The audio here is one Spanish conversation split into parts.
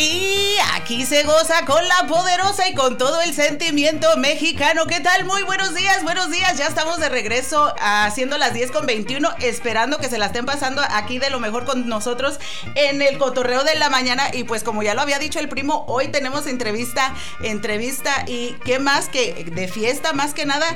Y aquí se goza con la poderosa y con todo el sentimiento mexicano. ¿Qué tal? Muy buenos días, buenos días. Ya estamos de regreso haciendo las 10:21, esperando que se la estén pasando aquí de lo mejor con nosotros en el cotorreo de la mañana. Y pues como ya lo había dicho el primo, hoy tenemos entrevista y qué más que de fiesta, más que nada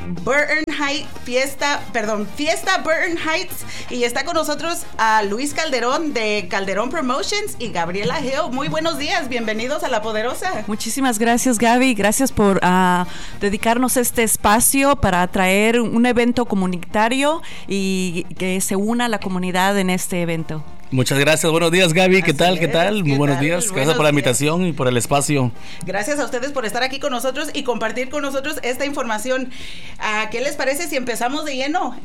fiesta Burton Heights. Y está con nosotros a Luis Calderón de Calderón Promotions y Gabriela Geo. Muy buenos días, bienvenidos a La Poderosa. Muchísimas gracias, Gaby, gracias por dedicarnos este espacio para traer un evento comunitario y que se una la comunidad en este evento. Muchas gracias, buenos días, Gaby, ¿qué tal? Muy buenos días, gracias por la invitación y por el espacio. Gracias a ustedes por estar aquí con nosotros y compartir con nosotros esta información. ¿Qué les parece si empezamos de lleno?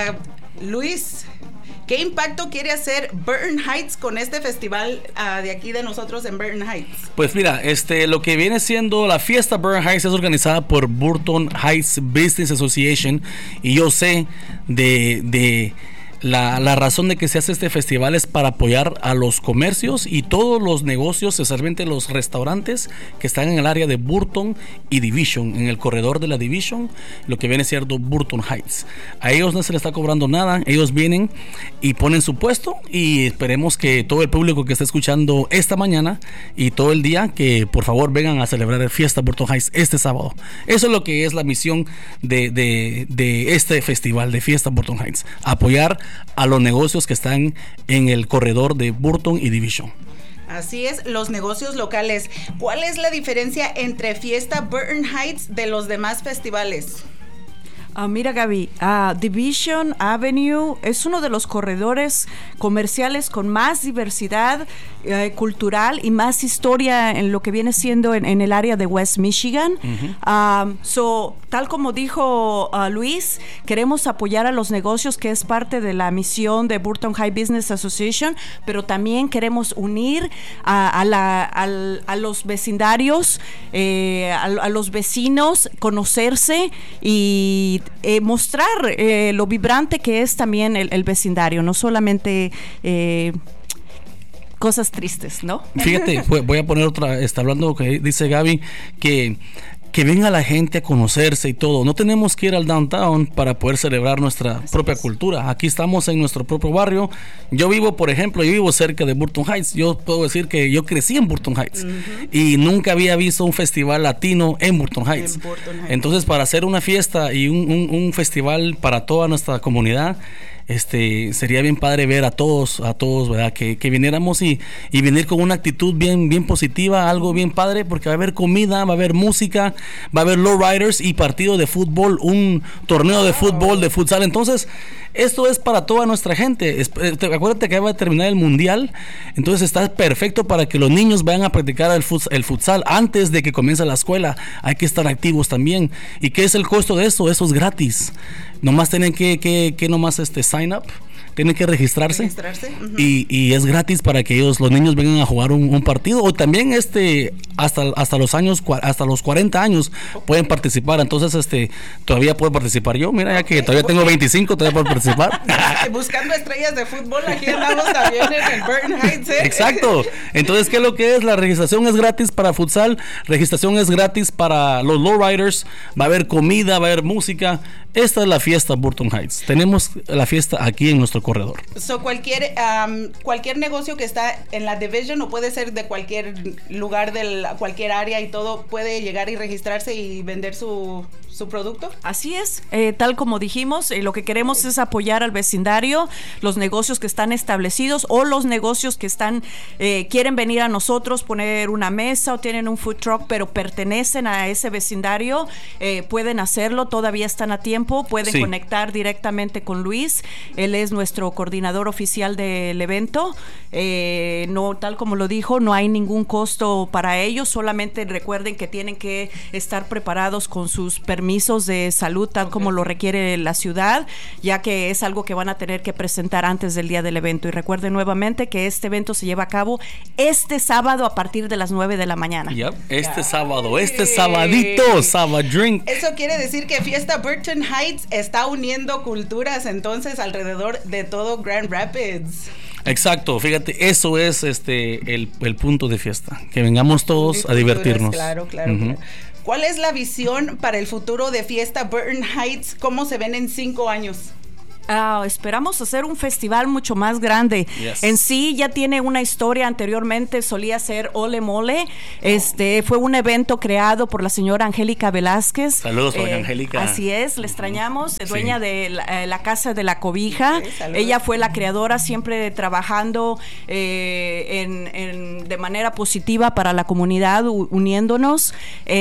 Luis, ¿qué impacto quiere hacer Burton Heights con este festival de aquí de nosotros en Burton Heights? Pues mira, lo que viene siendo la fiesta Burton Heights es organizada por Burton Heights Business Association, y yo sé de la razón de que se hace este festival es para apoyar a los comercios y todos los negocios, especialmente los restaurantes que están en el área de Burton y Division, en el corredor de la Division, lo que viene siendo Burton Heights. A ellos no se les está cobrando nada, ellos vienen y ponen su puesto, y esperemos que todo el público que está escuchando esta mañana y todo el día, que por favor vengan a celebrar el fiesta Burton Heights este sábado. Eso es lo que es la misión de este festival de fiesta Burton Heights: apoyar a los negocios que están en el corredor de Burton y Division. Así es, los negocios locales. ¿Cuál es la diferencia entre fiesta Burton Heights de los demás festivales? Mira, Gaby, Division Avenue es uno de los corredores comerciales con más diversidad cultural y más historia en lo que viene siendo en el área de West Michigan. Tal como dijo Luis, queremos apoyar a los negocios, que es parte de la misión de Burton High Business Association, pero también queremos unir a los vecindarios, a los vecinos, conocerse y mostrar lo vibrante que es también el vecindario, no solamente cosas tristes, ¿no? Fíjate, voy a poner otra, está hablando que dice Gaby, que venga la gente a conocerse y todo. No tenemos que ir al downtown para poder celebrar nuestra propia cultura. Aquí estamos en nuestro propio barrio. Yo vivo cerca de Burton Heights. Yo puedo decir que yo crecí en Burton Heights, y nunca había visto un festival latino en Burton Heights. Entonces, para hacer una fiesta y un festival para toda nuestra comunidad, sería bien padre ver a todos, ¿verdad? Que viniéramos y venir con una actitud bien positiva, algo bien padre, porque va a haber comida, va a haber música, va a haber lowriders y partido de fútbol, un torneo de fútbol, de futsal. Entonces, esto es para toda nuestra gente. Acuérdate que va a terminar el mundial, entonces está perfecto para que los niños vayan a practicar el futsal antes de que comience la escuela. Hay que estar activos también. ¿Y qué es el costo de eso? Eso es gratis. Nomás tienen que sign up, tienen que registrarse. Y es gratis para que los niños vengan a jugar un partido, o también hasta los 40 años pueden participar. Entonces todavía puedo participar yo, mira, ya que todavía tengo 25, todavía puedo participar. Buscando estrellas de fútbol, aquí andamos también en el Burton Heights, ¿eh? Exacto. Entonces, ¿qué es lo que es? La registración es gratis para futsal, registración es gratis para los lowriders, va a haber comida, va a haber música. Esta es la fiesta Burton Heights. Tenemos la fiesta aquí en nuestro corredor. Cualquier negocio que está en la Division, o puede ser de cualquier lugar, cualquier área y todo, puede llegar y registrarse y vender su producto. Así es, tal como dijimos, lo que queremos es apoyar al vecindario, los negocios que están establecidos o los negocios que quieren venir a nosotros, poner una mesa o tienen un food truck, pero pertenecen a ese vecindario, pueden hacerlo, todavía están a tiempo, pueden conectar directamente con Luis, él es nuestro coordinador oficial del evento. No, tal como lo dijo, no hay ningún costo para ellos, solamente recuerden que tienen que estar preparados con sus permisos de salud, tal como lo requiere la ciudad, ya que es algo que van a tener que presentar antes del día del evento. Y recuerden nuevamente que este evento se lleva a cabo este sábado a partir de las 9 de la mañana. Sabadito, Sabad Drink. Eso quiere decir que Fiesta Burton Heights está uniendo culturas entonces alrededor de todo Grand Rapids. Exacto, fíjate, eso es el punto de fiesta, que vengamos todos a divertirnos. Claro, claro. ¿Cuál es la visión para el futuro de Fiesta Burton Heights? ¿Cómo se ven en 5 años? Esperamos hacer un festival mucho más grande. Yes. En sí ya tiene una historia. Anteriormente solía ser Ole Mole. Fue un evento creado por la señora Angélica Velázquez. Saludos, doña Angélica. Así es, le extrañamos. Sí. Dueña de la Casa de la Cobija. Sí, ella fue la creadora, siempre trabajando de manera positiva para la comunidad, uniéndonos.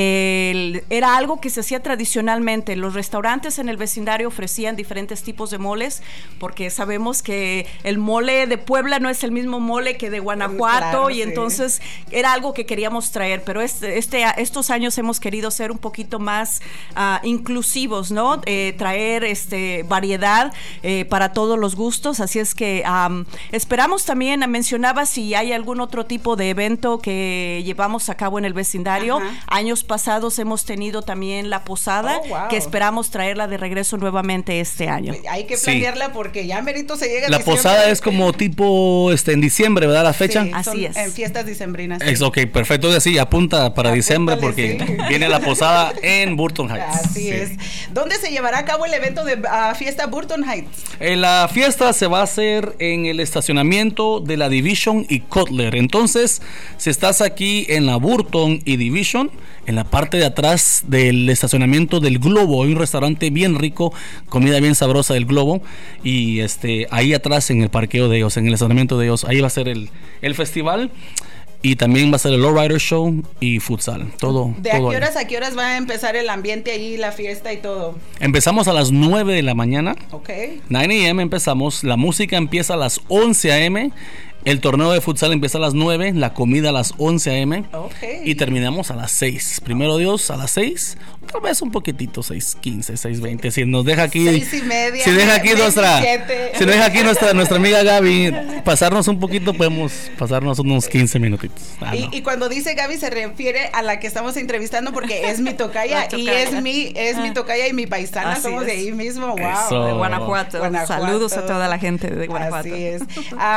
Era algo que se hacía tradicionalmente. Los restaurantes en el vecindario ofrecían diferentes tipos de mole, porque sabemos que el mole de Puebla no es el mismo mole que de Guanajuato, claro, y entonces era algo que queríamos traer, pero estos años hemos querido ser un poquito más inclusivos, ¿no? Traer variedad para todos los gustos, así es que esperamos también, mencionaba si hay algún otro tipo de evento que llevamos a cabo en el vecindario. Ajá. Años pasados hemos tenido también la posada, wow, que esperamos traerla de regreso nuevamente este año. Hay que planearla porque ya merito se llega la diciembre. posada es como tipo en diciembre, ¿verdad? La fecha. Sí, Así es. En fiestas dicembrinas. Ok, perfecto. Así apunta para diciembre porque viene la posada en Burton Heights. Así es. ¿Dónde se llevará a cabo el evento de Fiesta Burton Heights? La fiesta se va a hacer en el estacionamiento de la Division y Cutler. Entonces, si estás aquí en la Burton y Division, en la parte de atrás del estacionamiento del Globo, hay un restaurante bien rico, comida bien sabrosa del Globo, y ahí atrás en el parqueo de ellos, en el estacionamiento de ellos, ahí va a ser el festival. Y también va a ser el Lowrider Show y futsal, todo. ¿De todo a qué horas va a empezar el ambiente ahí, la fiesta y todo? Empezamos a las 9 de la mañana. Ok. 9 a.m. empezamos, la música empieza a las 11 a.m., el torneo de futsal empieza a las 9, la comida a las 11 a.m. Okay. Y terminamos a las 6. Primero Dios, a las 6, tal vez un poquitito, 6:15, 6:20. Si nos deja aquí 6:30. Si deja aquí 27. Si nos deja aquí nuestra amiga Gaby pasarnos un poquito, podemos pasarnos unos 15 minutitos. Y cuando dice Gaby se refiere a la que estamos entrevistando porque es mi tocaya y es mi tocaya y mi paisana. Así somos es. de ahí mismo. Wow. Eso. De Guanajuato. Saludos a toda la gente de Guanajuato. Así es.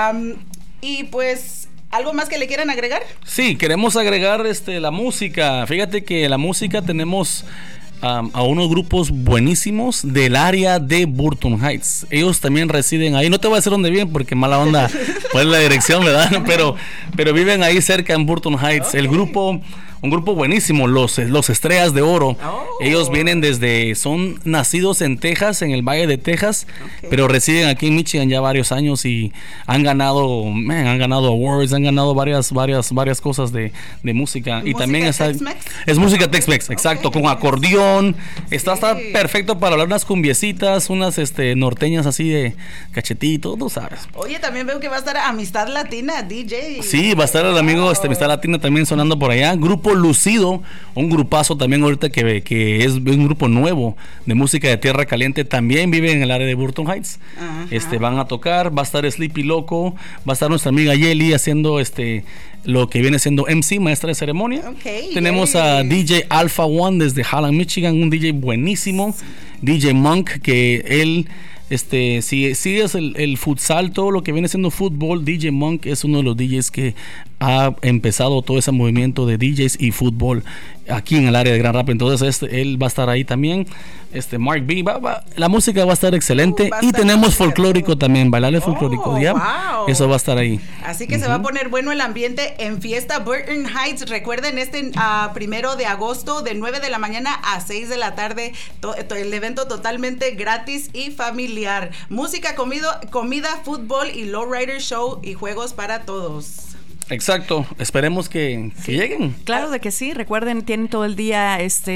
Y pues, ¿algo más que le quieran agregar? Sí, queremos agregar la música. Fíjate que la música tenemos a unos grupos buenísimos del área de Burton Heights. Ellos también residen ahí. No te voy a decir dónde viven porque mala onda pues la dirección, ¿verdad? Pero viven ahí cerca en Burton Heights. Okay. Un grupo buenísimo, los Estrellas de Oro. Oh. Ellos vienen son nacidos en Texas, en el Valle de Texas, pero residen aquí en Michigan ya varios años y han ganado awards, han ganado varias cosas de música. Y también es música Tex-Mex, exacto, con acordeón. Está perfecto para hablar unas cumbiecitas, unas norteñas así de cachetito, tú sabes. Oye, también veo que va a estar Amistad Latina, DJ. Sí, va a estar el amigo Amistad Latina también sonando por allá. Grupo Lucido, un grupazo también ahorita que es un grupo nuevo de música de Tierra Caliente, también vive en el área de Burton Heights. Van a tocar, va a estar Sleepy Loco, va a estar nuestra amiga Yeli haciendo lo que viene siendo MC, maestra de ceremonia. Tenemos a DJ Alpha One desde Halland, Michigan, un DJ buenísimo, DJ Monk, que él si es el futsal, todo lo que viene siendo fútbol, DJ Monk es uno de los DJs que ha empezado todo ese movimiento de DJs y fútbol aquí en el área de Grand Rapids. Entonces él va a estar ahí también. Mark B, la música va a estar excelente. Y tenemos folclórico también, bailarle folclórico, ¿ya? Wow. Eso va a estar ahí. Así que se va a poner bueno el ambiente en Fiesta Burton Heights. Recuerden, 1 de agosto de 9 de la mañana a 6 de la tarde. El evento totalmente gratis y familiar. Música, comida, fútbol y lowrider show y juegos para todos. Exacto, esperemos que lleguen. Claro de que sí, recuerden, tienen todo el día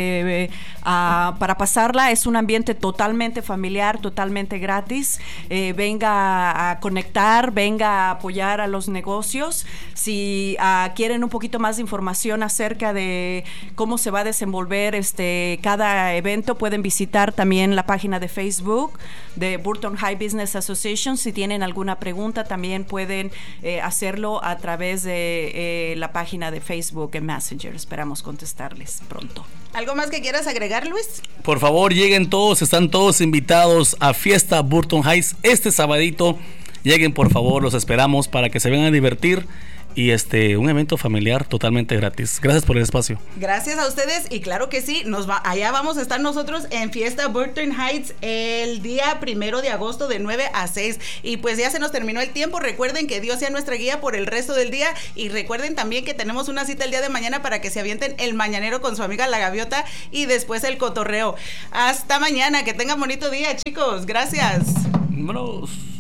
para pasarla, es un ambiente totalmente familiar, totalmente gratis. Venga a conectar, venga a apoyar a los negocios. Si quieren un poquito más de información acerca de cómo se va a desenvolver cada evento, pueden visitar también la página de Facebook de Burton High Business Association. Si tienen alguna pregunta, también pueden hacerlo a través de la página de Facebook en Messenger. Esperamos contestarles pronto. ¿Algo más que quieras agregar, Luis? Por favor, lleguen todos, están todos invitados a Fiesta Burton Heights este sabadito. Lleguen, por favor, los esperamos para que se vengan a divertir. Y un evento familiar totalmente gratis. Gracias por el espacio. Gracias a ustedes y claro que sí, allá vamos a estar nosotros en Fiesta Burton Heights el día 1 de agosto de 9 a 6. Y pues ya se nos terminó el tiempo. Recuerden que Dios sea nuestra guía por el resto del día y recuerden también que tenemos una cita el día de mañana para que se avienten el mañanero con su amiga La Gaviota y después el cotorreo. Hasta mañana, que tengan bonito día, chicos. Gracias. Vámonos.